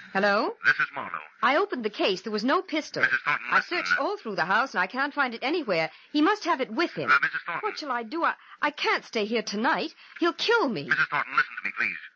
Hello? This is Marlowe. I opened the case. There was no pistol. Mrs. Thornton, I listen. searched all through the house, and I can't find it anywhere. He must have it with him. Mrs. Thornton. What shall I do? I can't stay here tonight. He'll kill me. Mrs. Thornton, listen to me, please.